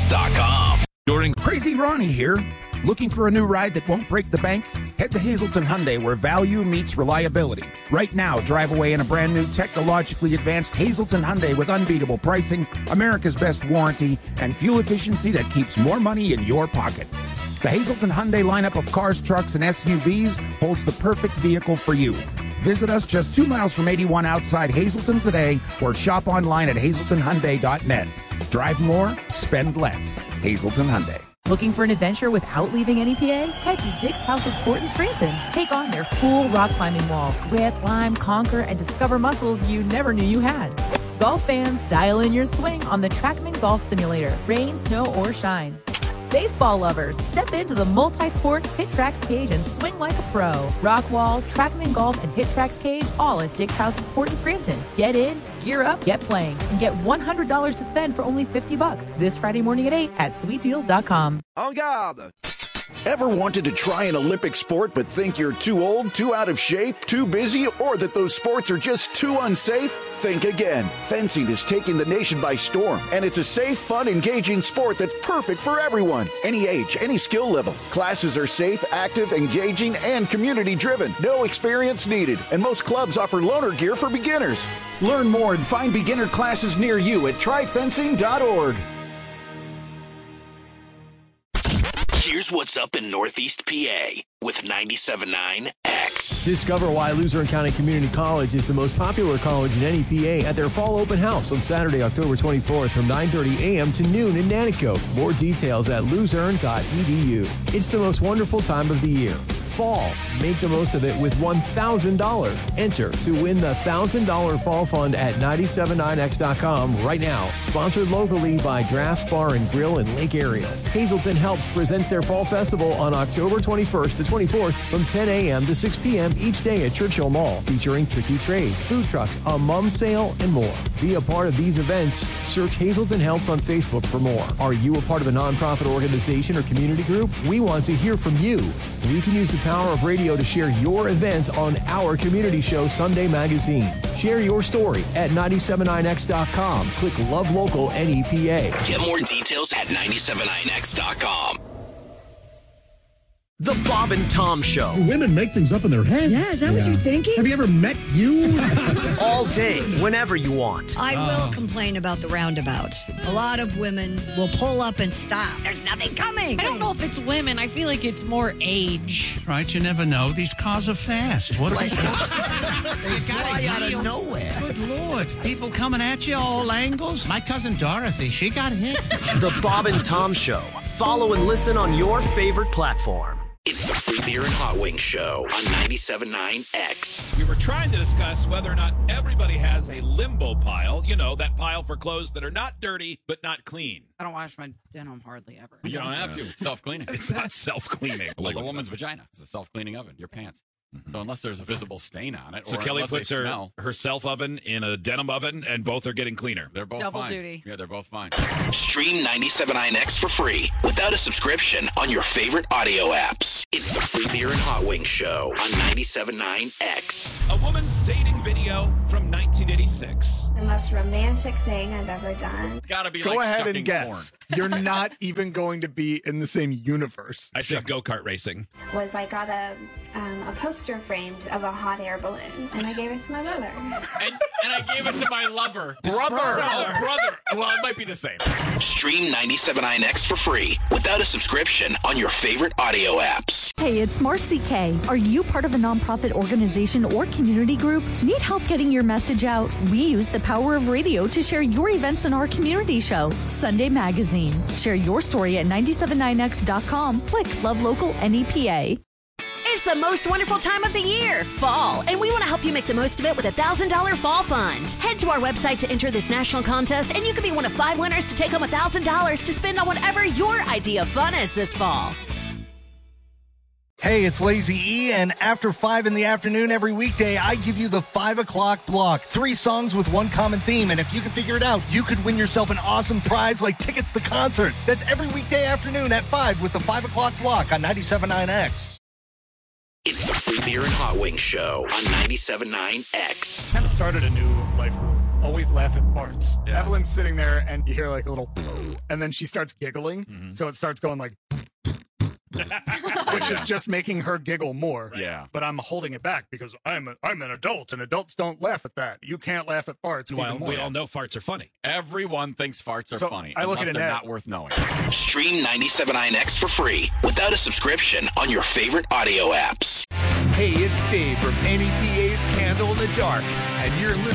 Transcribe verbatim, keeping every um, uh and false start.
X dot com. During Crazy Ronnie here. Looking for a new ride that won't break the bank? Head to Hazleton Hyundai, where value meets reliability. Right now, drive away in a brand new technologically advanced Hazleton Hyundai with unbeatable pricing, America's best warranty, and fuel efficiency that keeps more money in your pocket. The Hazleton Hyundai lineup of cars, trucks, and S U Vs holds the perfect vehicle for you. Visit us just two miles from eighty-one outside Hazleton today, or shop online at hazleton hyundai dot net. Drive more, spend less. Hazleton Hyundai. Looking for an adventure without leaving N E P A? Head to Dick's House of Sport in Scranton. Take on their full rock climbing wall. Grip, climb, conquer, and discover muscles you never knew you had. Golf fans, dial in your swing on the TrackMan Golf Simulator. Rain, snow, or shine. Baseball lovers, step into the multi-sport HitTrax cage and swing like a pro. Rockwall, TrackMan Golf, and HitTrax cage, all at Dick's House of Sport in Scranton. Get in, gear up, get playing, and get one hundred dollars to spend for only fifty bucks this Friday morning at eight at sweet deals dot com. En garde! Ever wanted to try an Olympic sport but think you're too old, too out of shape, too busy, or that those sports are just too unsafe? Think again. Fencing is taking the nation by storm, and it's a safe, fun, engaging sport that's perfect for everyone. Any age, any skill level. Classes are safe, active, engaging, and community-driven. No experience needed, and most clubs offer loaner gear for beginners. Learn more and find beginner classes near you at try fencing dot org. Here's what's up in Northeast P A with ninety-seven point nine X. Discover why Luzerne County Community College is the most popular college in N E P A at their fall open house on Saturday, October twenty-fourth from nine thirty a.m. to noon in Nanticoke. More details at luzerne dot e d u. It's the most wonderful time of the year. Fall. Make the most of it with one thousand dollars. Enter to win the one thousand dollars Fall Fund at nine seven nine x dot com right now. Sponsored locally by Drafts Bar and Grill in Lake Ariel. Hazleton Helps presents their Fall Festival on October twenty-first to twenty-fourth from ten a.m. to six p.m. each day at Churchill Mall, featuring tricky trays, food trucks, a mum sale, and more. Be a part of these events. Search Hazleton Helps on Facebook for more. Are you a part of a nonprofit organization or community group? We want to hear from you. We can use the power of radio to share your events on our community show, Sunday Magazine. Share your story at nine seven nine x dot com. Click Love Local N E P A. Get more details at nine seven nine x dot com. The Bob and Tom Show. Women make things up in their head. Yeah, is that yeah. what you're thinking? Have you ever met you? All day, whenever you want. I oh. will complain about the roundabouts. A lot of women will pull up and stop. There's nothing coming. I don't know if it's women. I feel like it's more age. Right, you never know. These cars are fast. What like, they fly out of nowhere. Good Lord. People coming at you all angles. My cousin Dorothy, she got hit. The Bob and Tom Show. Follow and listen on your favorite platform. It's the Free Beer and Hot Wings Show on ninety-seven point nine X. We were trying to discuss whether or not everybody has a limbo pile. You know, that pile for clothes that are not dirty, but not clean. I don't wash my denim hardly ever. You don't have to. It's self-cleaning. It's not self-cleaning. Like a woman's vagina. It's a self-cleaning oven. Your pants. Mm-hmm. So unless there's a visible stain on it, so or Kelly puts her smell, her self oven in a denim oven, and both are getting cleaner. They're both double fine. duty. Yeah, they're both fine. Stream ninety-seven point nine X for free without a subscription on your favorite audio apps. It's the Free Beer and Hot Wings Show on ninety-seven point nine X. A woman's dating video from nineteen eighty-six. The most romantic thing I've ever done. It's got to be Go like ahead and guess. Porn. You're not even going to be in the same universe. I said go-kart racing. Was I got a um, a poster framed of a hot air balloon, and I gave it to my brother. And, and I gave it to my lover. Brother. Oh, brother. Well, it might be the same. Stream ninety-seven point nine X for free without a subscription on your favorite audio apps. Hey, it's Marcy K. Are you part of a nonprofit organization or community group? Need help getting your message out? We use the power of radio to share your events in our community show, Sunday Magazine. Share your story at nine seven nine x dot com. Click Love Local N E P A. It's the most wonderful time of the year, fall, and we want to help you make the most of it with a one thousand dollars Fall Fund. Head to our website to enter this national contest, and you could be one of five winners to take home one thousand dollars to spend on whatever your idea of fun is this fall. Hey, it's Lazy E, and after five in the afternoon every weekday, I give you the five o'clock block. Three songs with one common theme, and if you can figure it out, you could win yourself an awesome prize like tickets to concerts. That's every weekday afternoon at five with the five o'clock block on ninety-seven point nine X. It's the Free Beer and Hot Wings Show on ninety-seven point nine X. Kind of started a new life always laugh at farts. Yeah. Evelyn's sitting there, and you hear like a little, and then she starts giggling. Mm-hmm. So it starts going like, which is just making her giggle more. Yeah. But I'm holding it back because I'm a, I'm an adult, and adults don't laugh at that. You can't laugh at farts. Well, even more. we all know farts are funny. Everyone thinks farts are So, funny. I look unless at they're Annette. not worth knowing. Stream ninety-seven point nine X for free without a subscription on your favorite audio apps. Hey, it's Dave from N E P A's Candle in the Dark, and you're listening